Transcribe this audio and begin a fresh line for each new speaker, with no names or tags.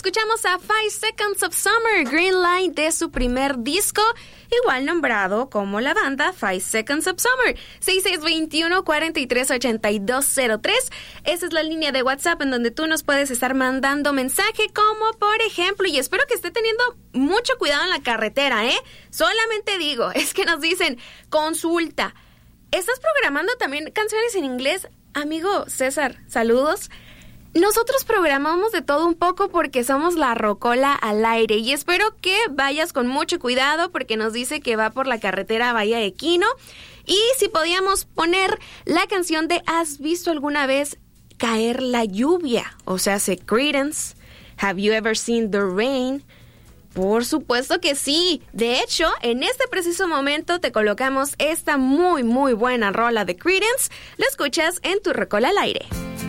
escuchamos a 5 Seconds of Summer, Green Light, de su primer disco, igual nombrado como la banda 5 Seconds of Summer. 6621-438203. Esa es la línea de WhatsApp en donde tú nos puedes estar mandando mensaje, como por ejemplo, y espero que esté teniendo mucho cuidado en la carretera, Solamente digo, es que nos dicen, consulta, ¿estás programando también canciones en inglés? Amigo César, saludos. Nosotros programamos de todo un poco porque somos la Rocola al aire, y espero que vayas con mucho cuidado porque nos dice que va por la carretera Bahía Equino. Y si podíamos poner la canción de ¿Has visto alguna vez caer la lluvia? O sea, Creedence, Have You Ever Seen the Rain? Por supuesto que sí. De hecho, en este preciso momento te colocamos esta muy, muy buena rola de Creedence. La escuchas en tu Rocola al aire.